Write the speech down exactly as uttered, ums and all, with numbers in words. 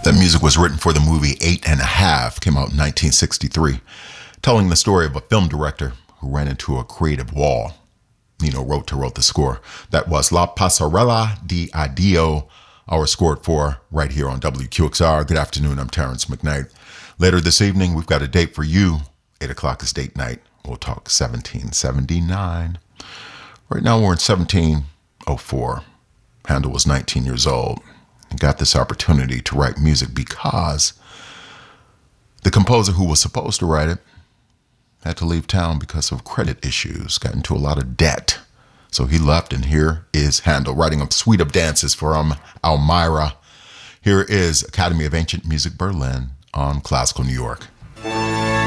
That music was written for the movie Eight and a Half, came out in nineteen sixty-three, telling the story of a film director who ran into a creative wall. Nino Rota wrote the score. That was La Passerella di Addio, our scored for right here on W Q X R. Good afternoon, I'm Terrence McKnight. Later this evening, we've got a date for you. eight o'clock is date night. We'll talk seventeen seventy-nine. Right now we're in seventeen oh four. Handel was nineteen years old and got this opportunity to write music because the composer who was supposed to write it had to leave town because of credit issues, got into a lot of debt. So he left, and here is Handel writing a suite of dances from Elmira. Here is Academy of Ancient Music Berlin on Classical New York.